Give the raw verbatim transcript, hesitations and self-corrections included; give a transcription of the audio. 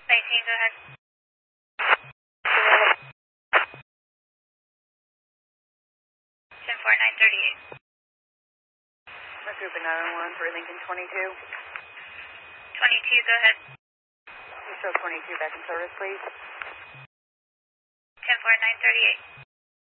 nineteen, go ahead. ten four, nine thirty-eight. Group nine one one for Lincoln twenty-two. twenty-two, go ahead. You show twenty-two back in service, please. ten four, nine thirty-eight.